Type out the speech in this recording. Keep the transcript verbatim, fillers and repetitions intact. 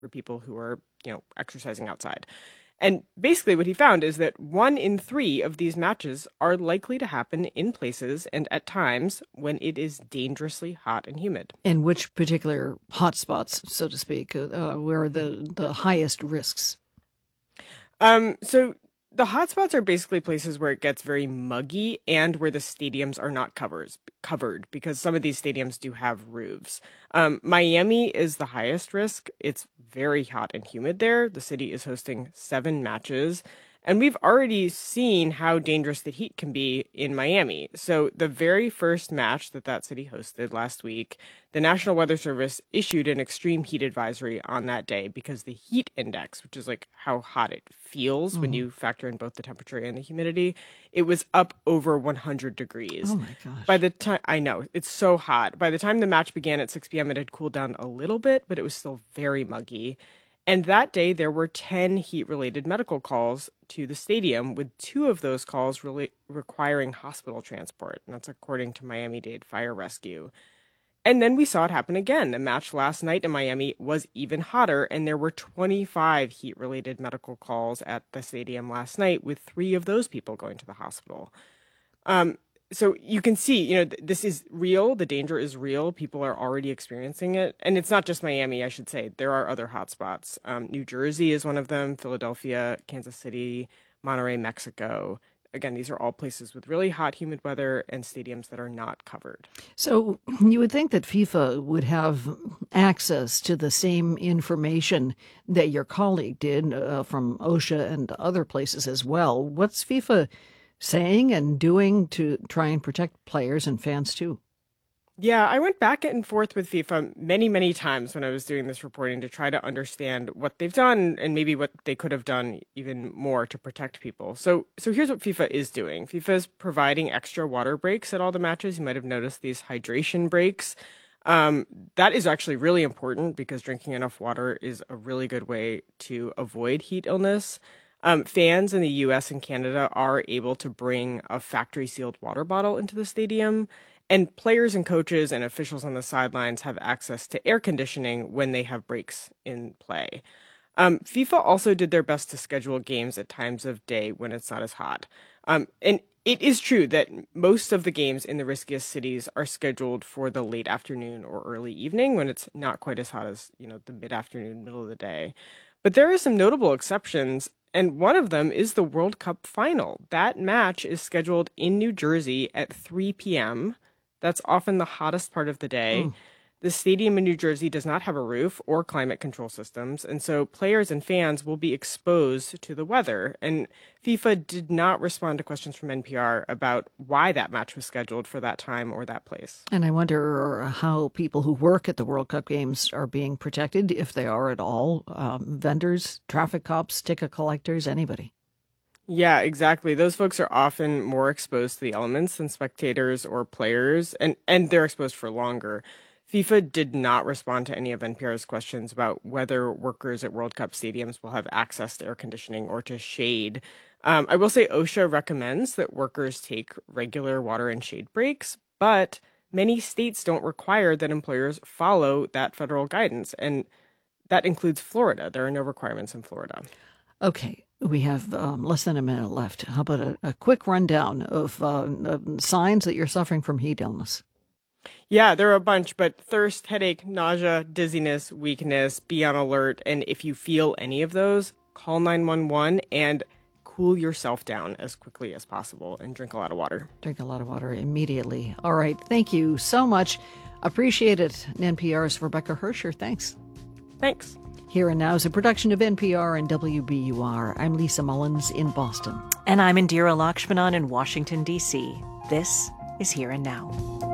for people who are, you know, exercising outside. And basically, what he found is that one in three of these matches are likely to happen in places and at times when it is dangerously hot and humid. In which particular hotspots, so to speak, uh, where are the, the highest risks? Um, so the hotspots are basically places where it gets very muggy and where the stadiums are not covers, covered because some of these stadiums do have roofs. Um, Miami is the highest risk. It's very hot and humid there. The city is hosting seven matches. And we've already seen how dangerous the heat can be in Miami. So the very first match that that city hosted last week, the National Weather Service issued an extreme heat advisory on that day because the heat index, which is like how hot it feels mm-hmm. when you factor in both the temperature and the humidity, it was up over one hundred degrees. Oh my gosh. By the time, I know, it's so hot. By the time the match began at six p.m., it had cooled down a little bit, but it was still very muggy. And that day, there were ten heat-related medical calls to the stadium, with two of those calls really requiring hospital transport. And that's according to Miami-Dade Fire Rescue. And then we saw it happen again. The match last night in Miami was even hotter, and there were twenty-five heat-related medical calls at the stadium last night, with three of those people going to the hospital. Um, So you can see, you know, th- this is real. The danger is real. People are already experiencing it. And it's not just Miami, I should say. There are other hotspots. Um, New Jersey is one of them, Philadelphia, Kansas City, Monterrey, Mexico. Again, these are all places with really hot, humid weather and stadiums that are not covered. So you would think that FIFA would have access to the same information that your colleague did uh, from OSHA and other places as well. What's FIFA saying and doing to try and protect players and fans too? Yeah, I went back and forth with FIFA many, many times when I was doing this reporting to try to understand what they've done and maybe what they could have done even more to protect people. So so here's what FIFA is doing. FIFA is providing extra water breaks at all the matches. You might have noticed these hydration breaks. Um, that is actually really important because drinking enough water is a really good way to avoid heat illness. Um, fans in the U S and Canada are able to bring a factory sealed water bottle into the stadium, and players and coaches and officials on the sidelines have access to air conditioning when they have breaks in play. Um, FIFA also did their best to schedule games at times of day when it's not as hot. Um, and it is true that most of the games in the riskiest cities are scheduled for the late afternoon or early evening when it's not quite as hot as, you know, the mid-afternoon, middle of the day. But there are some notable exceptions, and one of them is the World Cup final. That match is scheduled in New Jersey at three p.m. That's often the hottest part of the day. Mm. The stadium in New Jersey does not have a roof or climate control systems, and so players and fans will be exposed to the weather. And FIFA did not respond to questions from N P R about why that match was scheduled for that time or that place. And I wonder how people who work at the World Cup games are being protected, if they are at all. Um, vendors, traffic cops, ticket collectors, anybody. Yeah, exactly. Those folks are often more exposed to the elements than spectators or players, and, and they're exposed for longer. FIFA did not respond to any of N P R's questions about whether workers at World Cup stadiums will have access to air conditioning or to shade. Um, I will say OSHA recommends that workers take regular water and shade breaks, but many states don't require that employers follow that federal guidance, and that includes Florida. There are no requirements in Florida. Okay, we have um, less than a minute left. How about a, a quick rundown of uh, uh, signs that you're suffering from heat illness? Yeah, there are a bunch, but thirst, headache, nausea, dizziness, weakness, be on alert. And if you feel any of those, call nine one one and cool yourself down as quickly as possible and drink a lot of water. Drink a lot of water immediately. All right. Thank you so much. Appreciate it. N P R's Rebecca Hersher. Thanks. Thanks. Here and Now is a production of N P R and W B U R. I'm Lisa Mullins in Boston. And I'm Indira Lakshmanan in Washington, D C. This is Here and Now.